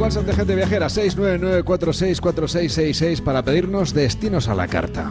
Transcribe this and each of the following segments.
WhatsApp de Gente Viajera, 699464666, para pedirnos destinos a la carta.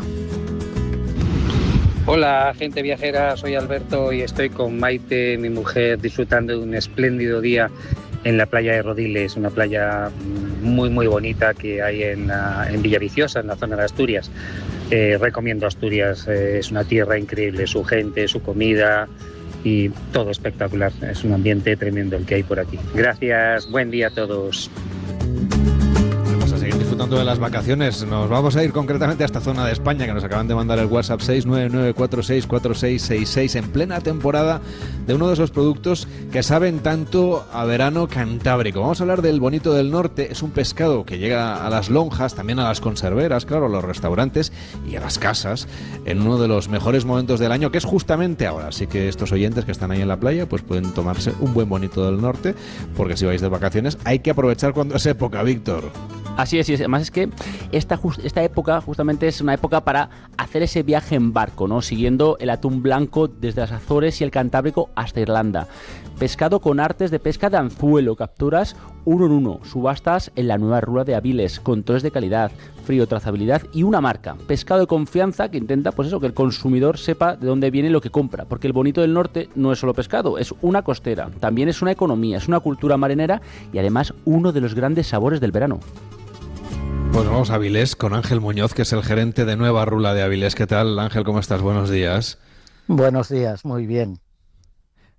Hola, gente viajera, soy Alberto y estoy con Maite, mi mujer, disfrutando de un espléndido día en la playa de Rodiles, una playa muy muy bonita que hay en Villaviciosa, en la zona de Asturias. Recomiendo Asturias, es una tierra increíble, su gente, su comida y todo espectacular. Es un ambiente tremendo el que hay por aquí. Gracias, buen día a todos. Vamos a seguir disfrutando de las vacaciones. Nos vamos a ir concretamente a esta zona de España que nos acaban de mandar el WhatsApp 699464666 en plena temporada de uno de esos productos que saben tanto a verano cantábrico. Vamos a hablar del bonito del norte. Es un pescado que llega a las lonjas, también a las conserveras, claro, a los restaurantes y a las casas en uno de los mejores momentos del año, que es justamente ahora. Así que estos oyentes que están ahí en la playa pues pueden tomarse un buen bonito del norte, porque si vais de vacaciones hay que aprovechar cuando es época, Víctor. Así es, además es que esta época justamente es una época para hacer ese viaje en barco, ¿no? Siguiendo el atún blanco desde las Azores y el Cantábrico hasta Irlanda. Pescado con artes de pesca de anzuelo, capturas uno en uno, subastas en la nueva rula de Aviles, controles de calidad, frío, trazabilidad y una marca. Pescado de confianza que intenta, pues eso, que el consumidor sepa de dónde viene lo que compra, porque el bonito del norte no es solo pescado, es una costera, también es una economía, es una cultura marinera y además uno de los grandes sabores del verano. Pues vamos a Avilés con Ángel Muñoz, que es el gerente de Nueva Rula de Avilés. ¿Qué tal, Ángel? ¿Cómo estás? Buenos días. Buenos días, muy bien.